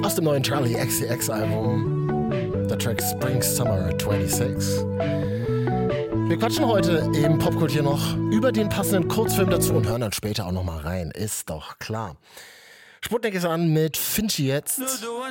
aus dem neuen Charlie XCX Album. Der Track Spring Summer 26. Wir quatschen heute im Popkult hier noch über den passenden Kurzfilm dazu und hören dann später auch noch mal rein. Ist doch klar. Sputnik ist an mit Finchi jetzt.